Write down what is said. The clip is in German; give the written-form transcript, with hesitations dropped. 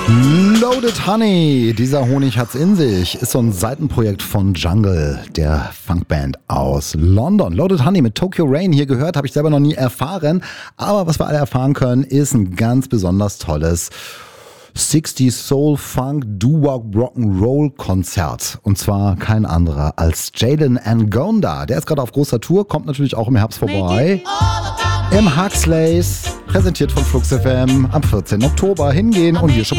Loaded Honey, dieser Honig hat's in sich, ist so ein Seitenprojekt von Jungle, der Funkband aus London. Loaded Honey mit Tokyo Rain hier gehört, habe ich selber noch nie erfahren. Aber was wir alle erfahren können, ist ein ganz besonders tolles 60s Soul Funk Doo-Wop Rock'n'Roll Konzert. Und zwar kein anderer als Jalen Ngonda. Der ist gerade auf großer Tour, kommt natürlich auch im Herbst vorbei. Im Huxleys, präsentiert von Flux FM am 14. Oktober. Hingehen und hier schon